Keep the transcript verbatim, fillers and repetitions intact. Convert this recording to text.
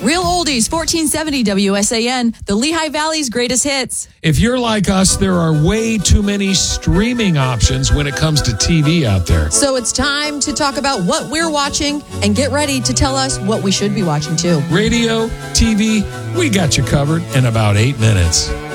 Real Oldies, fourteen seventy W S A N, the Lehigh Valley's greatest hits. If you're like us, there are way too many streaming options when it comes to T V out there. So it's time to talk about what we're watching and get ready to tell us what we should be watching too. Radio, T V, we got you covered in about eight minutes.